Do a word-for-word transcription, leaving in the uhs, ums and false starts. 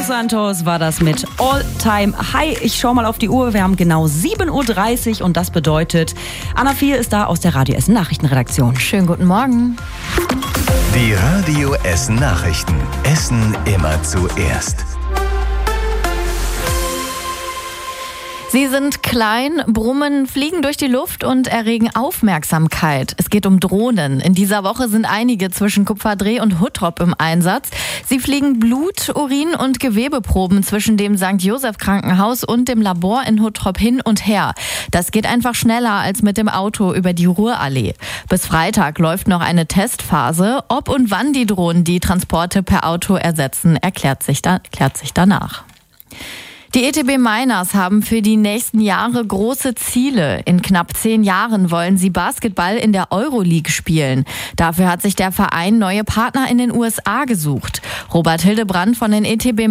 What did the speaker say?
Los Santos war das mit All Time High. Ich schau mal auf die Uhr. Wir haben genau sieben Uhr dreißig und das bedeutet, Anna Vier ist da aus der Radio Essen Nachrichtenredaktion. Schönen guten Morgen. Die Radio Essen Nachrichten. Essen immer zuerst. Sie sind klein, brummen, fliegen durch die Luft und erregen Aufmerksamkeit. Es geht um Drohnen. In dieser Woche sind einige zwischen Kupferdreh und Huttrop im Einsatz. Sie fliegen Blut, Urin und Gewebeproben zwischen dem Sankt Joseph Krankenhaus und dem Labor in Huttrop hin und her. Das geht einfach schneller als mit dem Auto über die Ruhrallee. Bis Freitag läuft noch eine Testphase. Ob und wann die Drohnen die Transporte per Auto ersetzen, erklärt sich, da, erklärt sich danach. Die E T B Miners haben für die nächsten Jahre große Ziele. In knapp zehn Jahren wollen sie Basketball in der Euroleague spielen. Dafür hat sich der Verein neue Partner in den U S A gesucht. Robert Hildebrand von den E T B